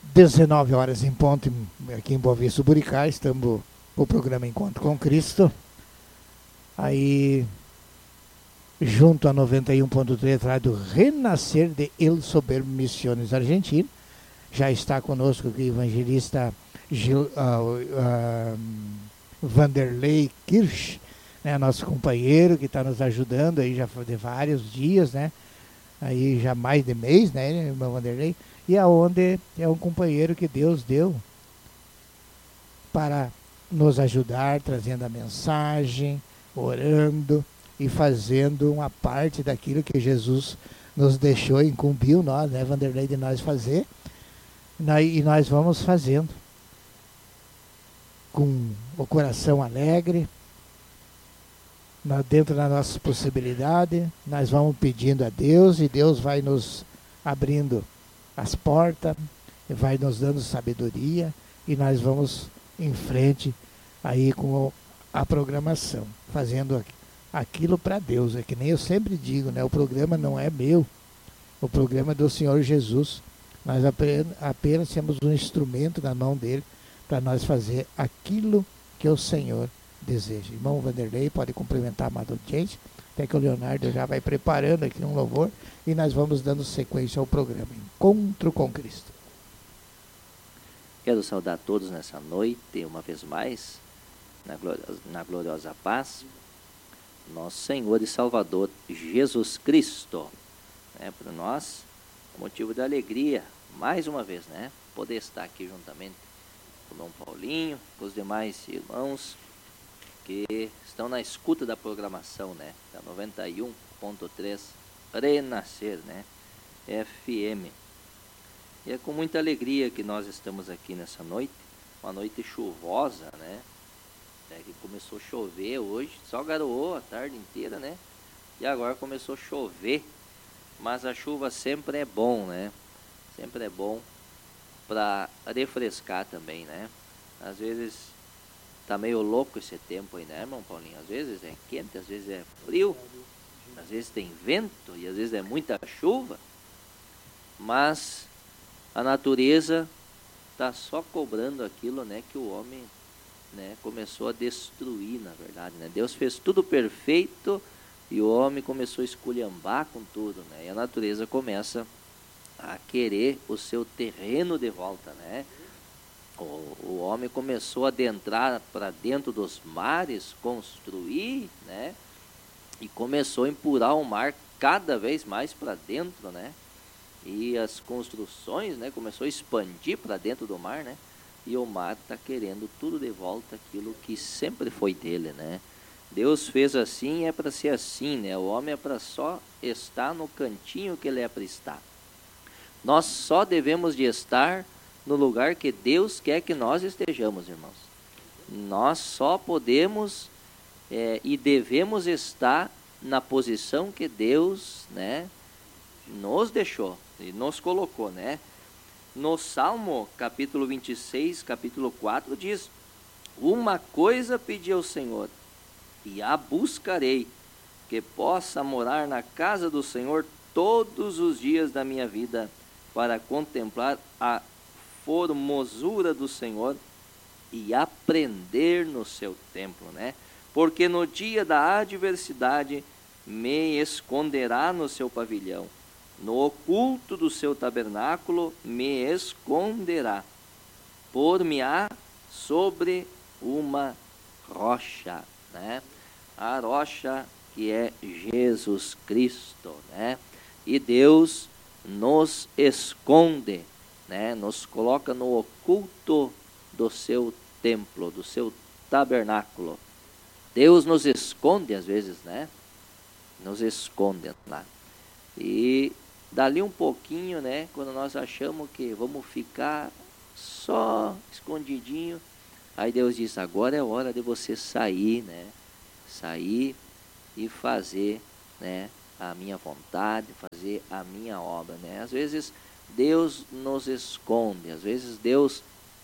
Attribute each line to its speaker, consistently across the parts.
Speaker 1: 19 horas em ponto, aqui em Boa Vista, Buricá, estamos com o programa Encontro com Cristo. Aí, junto a 91.3, rádio Renascer de El Soberbo Missiones Argentina. Já está conosco aqui o evangelista Vanderlei Kirsch, né, nosso companheiro que está nos ajudando aí já de vários dias, né? Aí já mais de mês, né, irmão Vanderlei? E aonde é um companheiro que Deus deu para nos ajudar, trazendo a mensagem, orando e fazendo uma parte daquilo que Jesus nos deixou, incumbiu nós, né, Vanderlei, de nós fazer. E nós vamos fazendo com o coração alegre, dentro da nossa possibilidade. Nós vamos pedindo a Deus e Deus vai nos abrindo as portas, vai nos dando sabedoria e nós vamos em frente aí com a programação, fazendo aquilo para Deus. É que nem eu sempre digo, né? O programa não é meu, o programa é do Senhor Jesus. Nós apenas temos um instrumento na mão dele para nós fazer aquilo que o Senhor deseja. Irmão Vanderlei, pode cumprimentar a amada audiência, até que o Leonardo já vai preparando aqui um louvor e nós vamos dando sequência ao programa Encontro com Cristo.
Speaker 2: Quero saudar todos nessa noite, uma vez mais, na gloriosa paz, nosso Senhor e Salvador Jesus Cristo. Para nós, motivo de alegria, mais uma vez, né? Poder estar aqui juntamente com o Dom Paulinho, com os demais irmãos que estão na escuta da programação, né? Da 91.3 Renascer, né? FM. E é com muita alegria que nós estamos aqui nessa noite, uma noite chuvosa, né? Que começou a chover hoje, só garoou a tarde inteira, né? E agora começou a chover, mas a chuva sempre é bom, né? Sempre é bom para refrescar também, né? Às vezes tá meio louco esse tempo aí, né, irmão Paulinho? Às vezes é quente, às vezes é frio, às vezes tem vento e às vezes é muita chuva, mas a natureza tá só cobrando aquilo, né, que o homem, né, começou a destruir, na verdade, né? Deus fez tudo perfeito e o homem começou a esculhambar com tudo, né? E a natureza começa a querer o seu terreno de volta, né? O homem começou a adentrar para dentro dos mares, construir, né? E começou a empurrar o mar cada vez mais para dentro, né? E as construções, né, começou a expandir para dentro do mar, né? E o mar está querendo tudo de volta, aquilo que sempre foi dele, né? Deus fez assim, é para ser assim, né? O homem é para só estar no cantinho que ele é para estar. Nós só devemos de estar no lugar que Deus quer que nós estejamos, irmãos. Nós só podemos e devemos estar na posição que Deus, né, nos deixou e nos colocou, né? No Salmo, capítulo 26, capítulo 4, diz: uma coisa pedi ao Senhor, e a buscarei, que possa morar na casa do Senhor todos os dias da minha vida, para contemplar a formosura do Senhor e aprender no seu templo, né? Porque no dia da adversidade me esconderá no seu pavilhão, no oculto do seu tabernáculo me esconderá, por-me-á sobre uma rocha, né? A rocha que é Jesus Cristo, né? E Deus nos esconde, né? Nos coloca no oculto do seu templo, do seu tabernáculo. Deus nos esconde às vezes, né? Nos esconde lá. E dali um pouquinho, né? Quando nós achamos que vamos ficar só escondidinho, aí Deus diz: agora é hora de você sair, né? Sair e fazer, né, a minha vontade, fazer a minha obra, né? Às vezes Deus nos esconde, às vezes Deus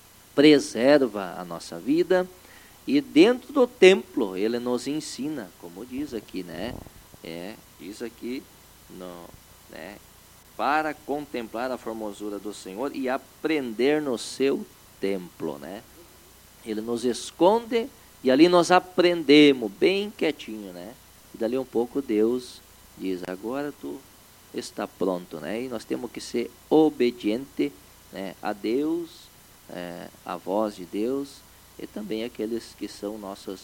Speaker 2: preserva a nossa vida, e dentro do templo Ele nos ensina, como diz aqui, né? Diz aqui, né, para contemplar a formosura do Senhor e aprender no seu templo, né? Ele nos esconde e ali nós aprendemos bem quietinho, né? E dali um pouco Deus diz, agora tu está pronto, né? E nós temos que ser obediente, né, a Deus, a voz de Deus, e também aqueles que são nossos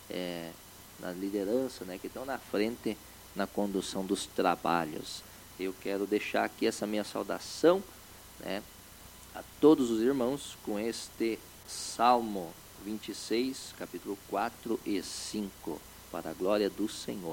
Speaker 2: na liderança, né, que estão na frente na condução dos trabalhos. Eu quero deixar aqui essa minha saudação, né, a todos os irmãos com este Salmo 26, capítulo 4 e 5, para a glória do Senhor.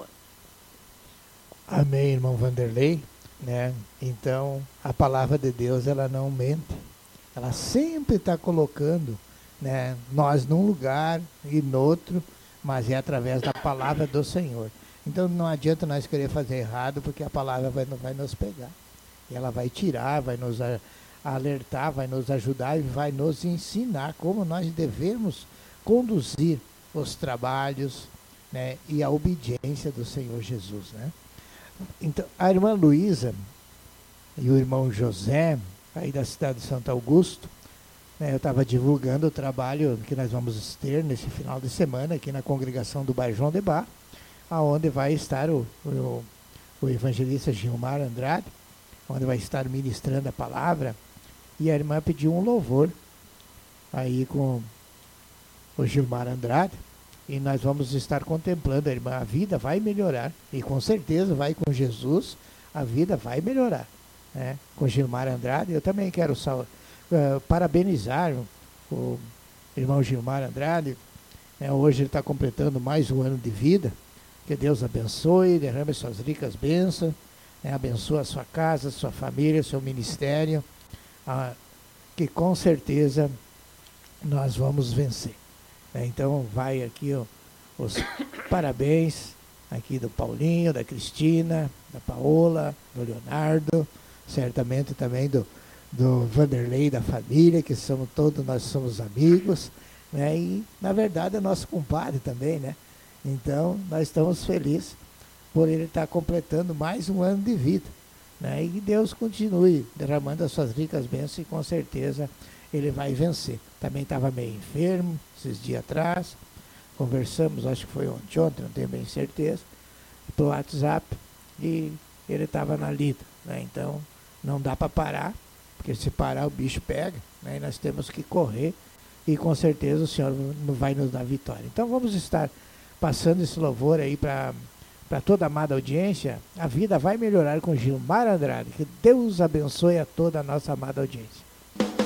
Speaker 1: Amém, irmão Vanderlei, né? Então, a palavra de Deus, ela não mente. Ela sempre está colocando, né, nós num lugar e no outro, mas é através da palavra do Senhor. Então, não adianta nós querer fazer errado, porque a palavra vai nos pegar. E ela vai tirar, vai nos alertar, vai nos ajudar e vai nos ensinar como nós devemos conduzir os trabalhos, né, e a obediência do Senhor Jesus, né? Então, a irmã Luísa e o irmão José, aí da cidade de Santo Augusto, né, eu estava divulgando o trabalho que nós vamos ter nesse final de semana aqui na congregação do bairro João de Barro, aonde vai estar o evangelista Gilmar Andrade, onde vai estar ministrando a palavra, e a irmã pediu um louvor aí com o Gilmar Andrade, e nós vamos estar contemplando, a irmã, a vida vai melhorar, e com certeza vai com Jesus, a vida vai melhorar, né? Com Gilmar Andrade, eu também quero parabenizar o irmão Gilmar Andrade, né? Hoje ele está completando mais um ano de vida, que Deus abençoe, derrame suas ricas bênçãos, né? Abençoe a sua casa, sua família, seu ministério, que com certeza nós vamos vencer. Então vai aqui os parabéns aqui do Paulinho, da Cristina, da Paola, do Leonardo, certamente também do Vanderlei, da família, que nós somos amigos, né? E na verdade é nosso compadre também, né? Então nós estamos felizes por ele estar completando mais um ano de vida, né? E que Deus continue derramando as suas ricas bênçãos e com certeza ele vai vencer. Também estava meio enfermo esses dias atrás, conversamos, acho que foi ontem, não tenho bem certeza, pelo WhatsApp, e ele estava na lida, né? Então não dá para parar, porque se parar o bicho pega, né? E nós temos que correr, e com certeza o Senhor vai nos dar vitória. Então vamos estar passando esse louvor aí para toda a amada audiência. A vida vai melhorar com Gilmar Andrade. Que Deus abençoe a toda a nossa amada audiência.